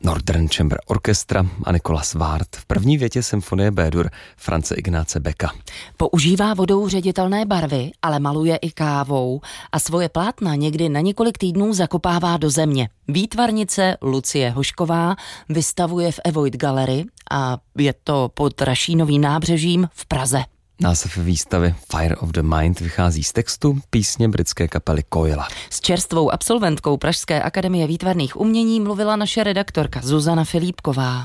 Northern Chamber Orchestra a Nicholas Ward v první větě symfonie B-dur Franze Ignáce Becka. Používá vodou ředitelné barvy, ale maluje i kávou a svoje plátna někdy na několik týdnů zakopává do země. Výtvarnice Lucie Hošková vystavuje v Evoid Gallery a je to pod Rašínovým nábřežím v Praze. Název výstavy Fire of the Mind vychází z textu písně britské kapely Coila. S čerstvou absolventkou Pražské akademie výtvarných umění mluvila naše redaktorka Zuzana Filipková.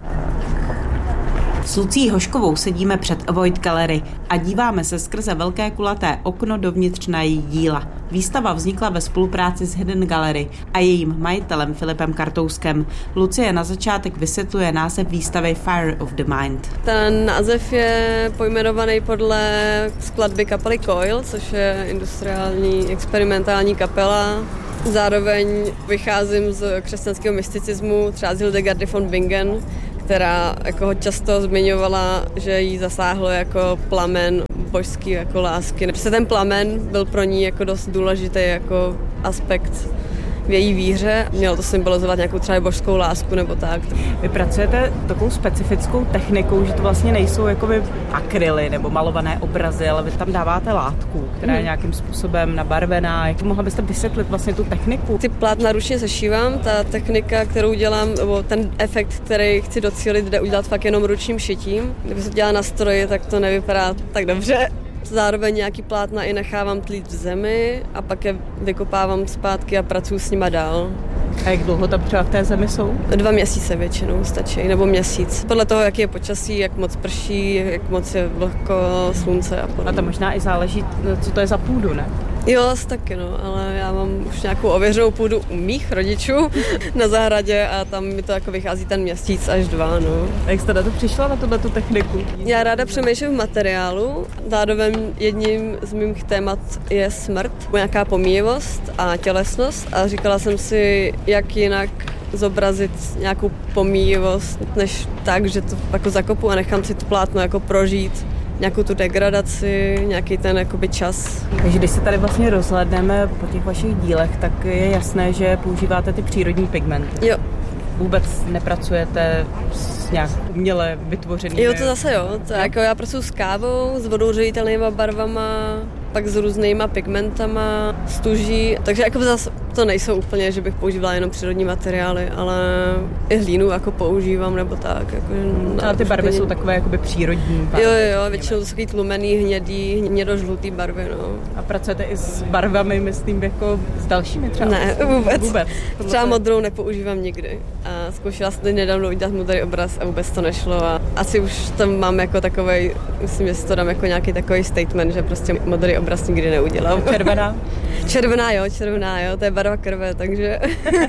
S Lucí Hoškovou sedíme před Avoid Gallery a díváme se skrze velké kulaté okno dovnitř na její díla. Výstava vznikla ve spolupráci s Hidden Gallery a jejím majitelem Filipem Kartouskem. Lucie na začátek vysvětluje název výstavy Fire of the Mind. Ten název je pojmenovaný podle skladby kapely Coil, což je industriální experimentální kapela. Zároveň vycházím z křesťanského mysticismu, třeba z Hildegardy von Bingen, která jako ho často zmiňovala, že jí zasáhlo jako plamen božský jako lásky. Prostě ten plamen byl pro ní jako dost důležitý jako aspekt v její víře. Mělo to symbolizovat nějakou třeba božskou lásku nebo tak. Vy pracujete takovou specifickou technikou, že to vlastně nejsou jakoby akryly nebo malované obrazy, ale vy tam dáváte látku, která je nějakým způsobem nabarvená. Jak mohla byste vysvětlit vlastně tu techniku? Ty plátna ručně sešívám, ta technika, kterou dělám, nebo ten efekt, který chci docílit, jde udělat fakt jenom ručním šitím. Kdyby se dělala na stroji, tak to nevypadá tak dobře. Zároveň nějaký plátna i nechávám tlít v zemi a pak je vykopávám zpátky a pracuji s nima dál. A jak dlouho tam třeba v té zemi jsou? 2 měsíce většinou stačí, nebo měsíc. Podle toho, jaký je počasí, jak moc prší, jak moc je vlhko, slunce a podobně. A to možná i záleží, co to je za půdu, ne? Jo, asi taky, no, ale já mám už nějakou ověřenou půdu u mých rodičů na zahradě a tam mi to jako vychází ten měsíc až 2, no. A jak jste na to přišla, na tuto techniku? Já ráda přemýšlím v materiálu, zároveň jedním z mých témat je smrt, nějaká pomíjivost a tělesnost a říkala jsem si, jak jinak zobrazit nějakou pomíjivost, než tak, že to jako zakopu a nechám si to plátno jako prožít. Nějakou tu degradaci, nějaký ten jakoby čas. Takže když se tady vlastně rozhlédneme po těch vašich dílech, tak je jasné, že používáte ty přírodní pigmenty. Jo. Vůbec nepracujete s nějak uměle vytvořenými... Jo, to zase jo. To jako já pracuji s kávou, s vodou ředitelnýma barvama, pak s různýma pigmentama, s tuží. Takže jako zase to nejsou úplně, že bych používala jenom přírodní materiály, ale i hlínu jako používám nebo tak. Jako, ale ty barvy jsou takové jakoby přírodní barvy. Jo, většinou to jsou takový tlumený, hnědý, hnědožlutý barvy, no. A pracujete i s barvami, myslím, jako s dalšími třeba? Ne, vůbec. Třeba modrou nepoužívám nikdy. A zkoušela jsem nedávno udělat modrý obraz a vůbec to nešlo. A asi už tam mám jako takovej, myslím, že si to dám jako nějaký takový statement, že prostě modrý obraz nikdy neudělám. Červená? Červená, jo, to je barva krve, takže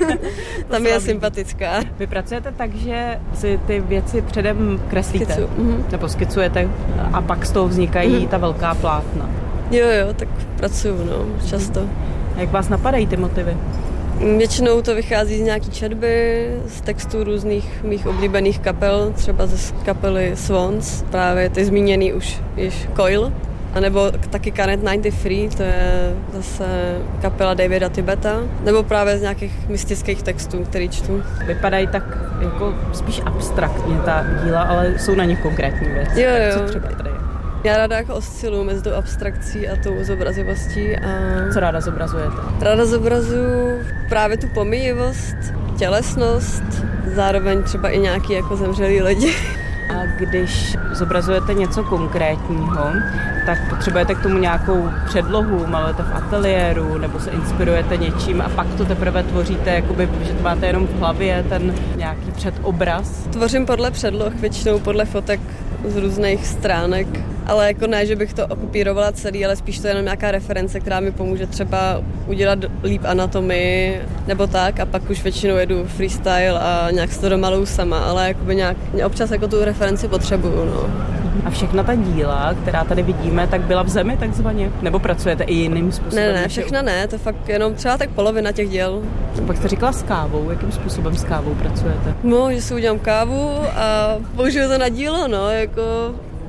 tam je sympatická. Vy pracujete tak, že si ty věci předem kreslíte, nebo skicujete a pak z toho vznikají ta velká plátna. Jo, tak pracuju, no, často. A jak vás napadají ty motivy? Většinou to vychází z nějaký četby, z textů různých mých oblíbených kapel, třeba ze kapely Swans, právě ty zmíněný už již Coil, anebo taky Canet 93, to je zase kapela Davida Tibeta, nebo právě z nějakých mystických textů, který čtu. Vypadají tak jako spíš abstraktně ta díla, ale jsou na nich konkrétní věci. Jo. Co třeba tady je? Já ráda jako osciluji mezi tou abstrakcí a tou zobrazivostí. A co ráda zobrazujete? Ráda zobrazuju právě tu pomíjivost, tělesnost, zároveň třeba i nějaký jako zemřelý lidi. A když zobrazujete něco konkrétního, tak potřebujete k tomu nějakou předlohu, malujete v ateliéru, nebo se inspirujete něčím a pak to teprve tvoříte, jakoby, že to máte jenom v hlavě, ten nějaký předobraz? Tvořím podle předloh, většinou podle fotek z různých stránek, ale jako ne, že bych to okupírovala celý, ale spíš to je jenom nějaká reference, která mi pomůže třeba udělat líp anatomii nebo tak a pak už většinou jedu freestyle a nějak si to domaluju sama, ale jakoby nějak, občas jako tu referenci potřebuju, no. A všechna ta díla, která tady vidíme, tak byla v zemi takzvaně? Nebo pracujete i jiným způsobem? Ne, všechna ne, to fakt jenom třeba tak polovina těch děl. Pak jste říkala s kávou, jakým způsobem s kávou pracujete? No, že si udělám kávu a použiju to na dílo, no, jako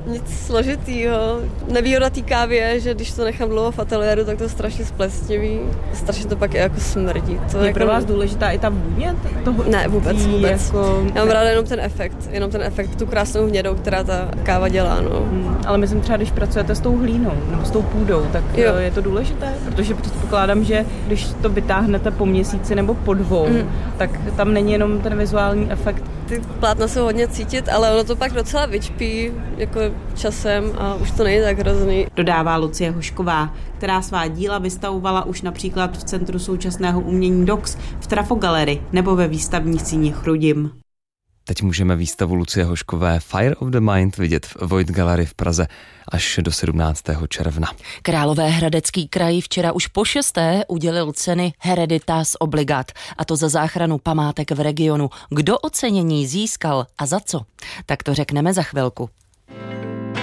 Nic složitýho. Nevýhoda té kávy je, že když to nechám dlouho v ateliéru, tak to strašně splesniví. Strašně to pak i jako smrdí. To je jako... pro vás důležitá i ta vůně? Ne, vůbec. Jako... Já mám ráda jenom ten efekt, tu krásnou hnědou, která ta káva dělá. No. Ale myslím třeba, když pracujete s tou hlínou nebo s tou půdou, tak je to důležité, protože předpokládám, že když to vytáhnete po měsíci nebo po 2, tak tam není jenom ten vizuální efekt. Ty plátna jsou hodně cítit, ale ono to pak docela vyčpí jako časem a už to není tak hrozný. Dodává Lucie Hošková, která svá díla vystavovala už například v Centru současného umění DOX, v Trafo Gallery nebo ve výstavní síni Chrudim. Teď můžeme výstavu Lucie Hoškové Fire of the Mind vidět v Avoid Gallery v Praze až do 17. června. Královéhradecký kraj včera už po 6. udělil ceny Hereditas Obligat, a to za záchranu památek v regionu. Kdo ocenění získal a za co? Tak to řekneme za chvilku.